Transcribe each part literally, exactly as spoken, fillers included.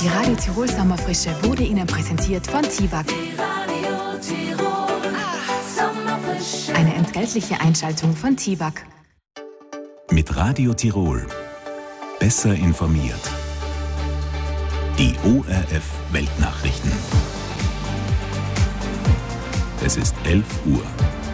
Die Radio Tirol Sommerfrische wurde Ihnen präsentiert von Tiwag. Eine entgeltliche Einschaltung von Tiwag. Mit Radio Tirol. Besser informiert. Die O R F Weltnachrichten. Es ist elf Uhr.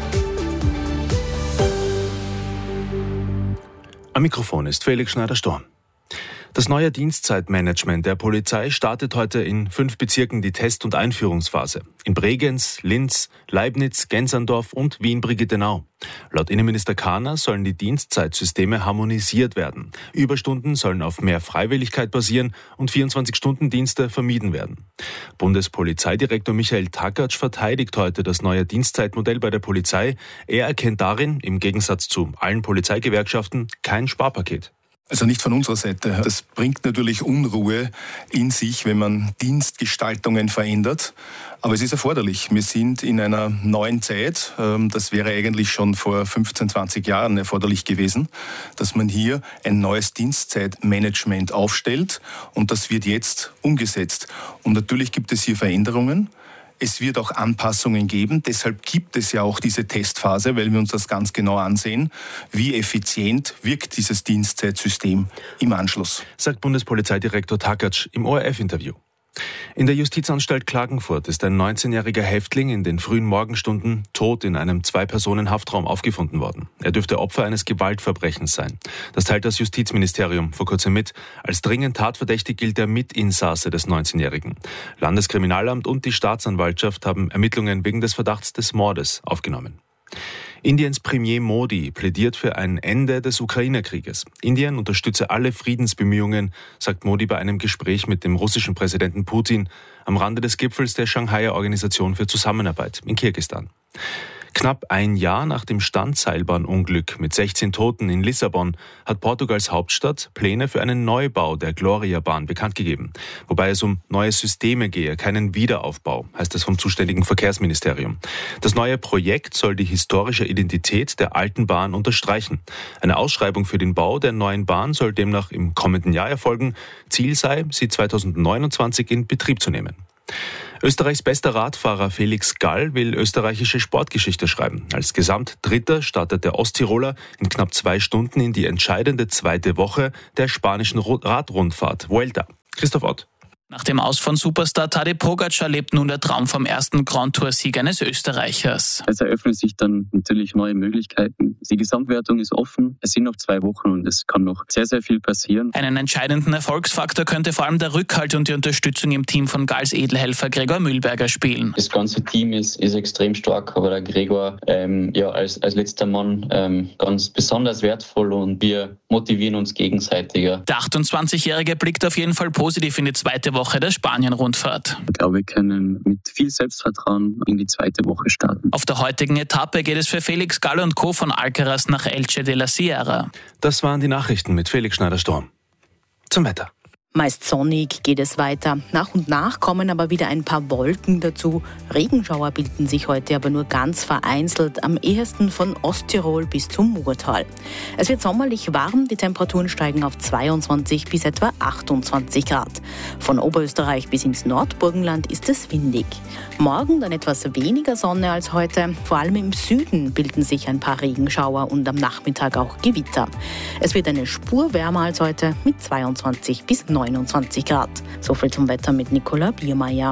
Am Mikrofon ist Felix Schneider-Storm. Das neue Dienstzeitmanagement der Polizei startet heute in fünf Bezirken die Test- und Einführungsphase. In Bregenz, Linz, Leibniz, Genserndorf und Wien-Brigittenau. Laut Innenminister Kahner sollen die Dienstzeitsysteme harmonisiert werden. Überstunden sollen auf mehr Freiwilligkeit basieren und vierundzwanzig-Stunden-Dienste vermieden werden. Bundespolizeidirektor Michael Takatsch verteidigt heute das neue Dienstzeitmodell bei der Polizei. Er erkennt darin, im Gegensatz zu allen Polizeigewerkschaften, kein Sparpaket. Also nicht von unserer Seite. Das bringt natürlich Unruhe in sich, wenn man Dienstgestaltungen verändert. Aber es ist erforderlich. Wir sind in einer neuen Zeit. Das wäre eigentlich schon vor fünfzehn, zwanzig Jahren erforderlich gewesen, dass man hier ein neues Dienstzeitmanagement aufstellt. Und das wird jetzt umgesetzt. Und natürlich gibt es hier Veränderungen. Es wird auch Anpassungen geben. Deshalb gibt es ja auch diese Testphase, weil wir uns das ganz genau ansehen. Wie effizient wirkt dieses Dienstzeitsystem im Anschluss? Sagt Bundespolizeidirektor Takatsch im O R F-Interview. In der Justizanstalt Klagenfurt ist ein neunzehnjähriger Häftling in den frühen Morgenstunden tot in einem Zwei-Personen-Haftraum aufgefunden worden. Er dürfte Opfer eines Gewaltverbrechens sein. Das teilt das Justizministerium vor kurzem mit. Als dringend tatverdächtig gilt der Mitinsasse des neunzehnjährigen. Landeskriminalamt und die Staatsanwaltschaft haben Ermittlungen wegen des Verdachts des Mordes aufgenommen. Indiens Premier Modi plädiert für ein Ende des Ukraine-Krieges. Indien unterstütze alle Friedensbemühungen, sagt Modi bei einem Gespräch mit dem russischen Präsidenten Putin am Rande des Gipfels der Shanghaier Organisation für Zusammenarbeit in Kirgisistan. Knapp ein Jahr nach dem Standseilbahnunglück mit sechzehn Toten in Lissabon hat Portugals Hauptstadt Pläne für einen Neubau der Gloria-Bahn bekannt gegeben. Wobei es um neue Systeme gehe, keinen Wiederaufbau, heißt es vom zuständigen Verkehrsministerium. Das neue Projekt soll die historische Identität der alten Bahn unterstreichen. Eine Ausschreibung für den Bau der neuen Bahn soll demnach im kommenden Jahr erfolgen. Ziel sei, sie zweitausendneunundzwanzig in Betrieb zu nehmen. Österreichs bester Radfahrer Felix Gall will österreichische Sportgeschichte schreiben. Als Gesamtdritter startet der Osttiroler in knapp zwei Stunden in die entscheidende zweite Woche der spanischen Radrundfahrt Vuelta. Christoph Ott. Nach dem Aus von Superstar Tadej Pogačar lebt nun der Traum vom ersten Grand Tour-Sieg eines Österreichers. Es eröffnen sich dann natürlich neue Möglichkeiten. Die Gesamtwertung ist offen. Es sind noch zwei Wochen und es kann noch sehr, sehr viel passieren. Einen entscheidenden Erfolgsfaktor könnte vor allem der Rückhalt und die Unterstützung im Team von Galls Edelhelfer Gregor Mühlberger spielen. Das ganze Team ist, ist extrem stark, aber der Gregor ähm, ja, als, als letzter Mann ähm, ganz besonders wertvoll und wir motivieren uns gegenseitiger. Der achtundzwanzigjährige blickt auf jeden Fall positiv in die zweite Woche der Spanien-Rundfahrt. Ich glaube, wir können mit viel Selbstvertrauen in die zweite Woche starten. Auf der heutigen Etappe geht es für Felix Gall und Co. von Alcaraz nach Elche de la Sierra. Das waren die Nachrichten mit Felix Schneider-Storm. Zum Wetter. Meist sonnig geht es weiter. Nach und nach kommen aber wieder ein paar Wolken dazu. Regenschauer bilden sich heute aber nur ganz vereinzelt, am ehesten von Osttirol bis zum Murtal. Es wird sommerlich warm, die Temperaturen steigen auf zweiundzwanzig bis etwa achtundzwanzig Grad. Von Oberösterreich bis ins Nordburgenland ist es windig. Morgen dann etwas weniger Sonne als heute. Vor allem im Süden bilden sich ein paar Regenschauer und am Nachmittag auch Gewitter. Es wird eine Spur wärmer als heute mit zweiundzwanzig bis neunundzwanzig Grad. So viel zum Wetter mit Nicola Biermeier.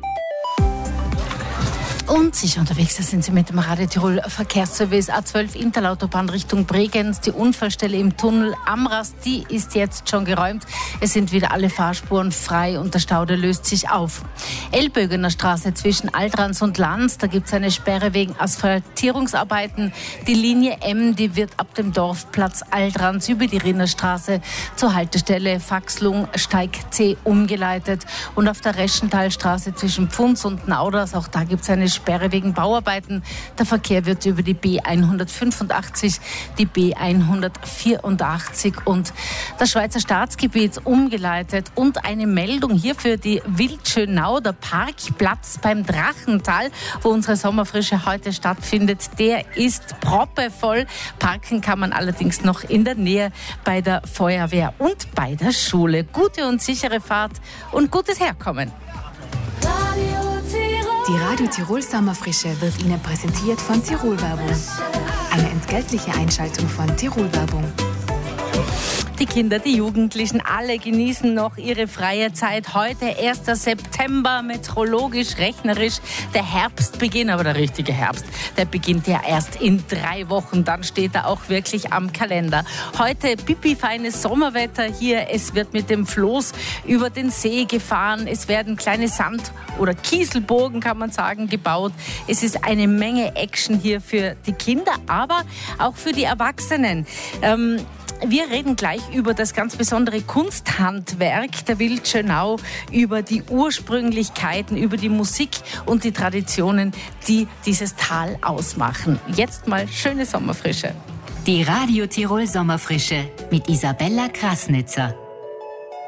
Und sicher unterwegs sind Sie mit dem Radio Tirol Verkehrsservice A zwölf Interlautobahn Richtung Bregenz. Die Unfallstelle im Tunnel Amras, die ist jetzt schon geräumt. Es sind wieder alle Fahrspuren frei und der Staude löst sich auf. Elbögener Straße zwischen Altrans und Lanz, da gibt es eine Sperre wegen Asphaltierungsarbeiten. Die Linie M, die wird ab dem Dorfplatz Altrans über die Rinnerstraße zur Haltestelle Faxlung Steig C umgeleitet. Und auf der Reschenthalstraße zwischen Pfunds und Nauders, auch da gibt es eine Sperre wegen Bauarbeiten. Der Verkehr wird über die B hundertfünfundachtzig, die B hundertvierundachtzig und das Schweizer Staatsgebiet umgeleitet. Und eine Meldung hier für die Wildschönau, der Parkplatz beim Drachental, wo unsere Sommerfrische heute stattfindet, der ist proppevoll. Parken kann man allerdings noch in der Nähe bei der Feuerwehr und bei der Schule. Gute und sichere Fahrt und gutes Herkommen. Die Radio Tirol Sommerfrische wird Ihnen präsentiert von Tirol Werbung. Eine entgeltliche Einschaltung von Tirol Werbung. Die Kinder, die Jugendlichen, alle genießen noch ihre freie Zeit. Heute erster September, meteorologisch, rechnerisch. Der Herbstbeginn, aber der richtige Herbst, der beginnt ja erst in drei Wochen. Dann steht er auch wirklich am Kalender. Heute pipi-feines Sommerwetter hier. Es wird mit dem Floß über den See gefahren. Es werden kleine Sand- oder Kieselburgen, kann man sagen, gebaut. Es ist eine Menge Action hier für die Kinder, aber auch für die Erwachsenen. Ähm, Wir reden gleich über das ganz besondere Kunsthandwerk der Wildschönau, über die Ursprünglichkeiten, über die Musik und die Traditionen, die dieses Tal ausmachen. Jetzt mal schöne Sommerfrische. Die Radio Tirol Sommerfrische mit Isabella Krasnitzer.